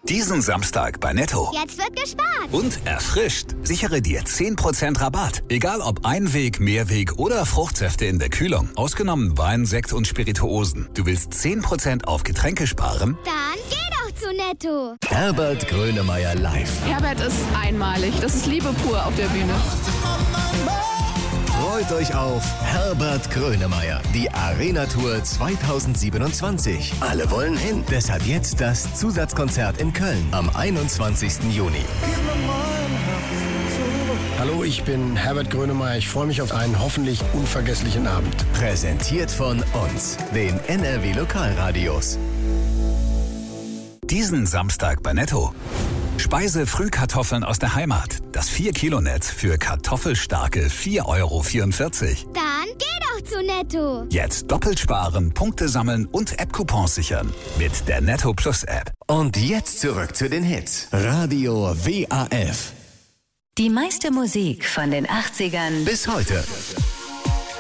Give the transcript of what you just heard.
Diesen Samstag bei Netto. Jetzt wird gespart. Und erfrischt. Sichere dir 10% Rabatt. Egal ob Einweg, Mehrweg oder Fruchtsäfte in der Kühlung. Ausgenommen Wein, Sekt und Spirituosen. Du willst 10% auf Getränke sparen? Dann geh doch zu Netto. Herbert Grönemeyer live. Herbert ist einmalig. Das ist Liebe pur auf der Bühne. Freut euch auf Herbert Grönemeyer, die Arena-Tour 2027. Alle wollen hin. Deshalb jetzt das Zusatzkonzert in Köln am 21. Juni. Hallo, ich bin Herbert Grönemeyer. Ich freue mich auf einen hoffentlich unvergesslichen Abend. Präsentiert von uns, den NRW Lokalradios. Diesen Samstag bei Netto. Speise-Frühkartoffeln aus der Heimat. Das 4-Kilo-Netz für kartoffelstarke 4,44 €. Dann geh doch zu Netto. Jetzt doppelt sparen, Punkte sammeln und App-Coupons sichern. Mit der Netto Plus App. Und jetzt zurück zu den Hits. Radio WAF. Die meiste Musik von den 80ern Bis heute.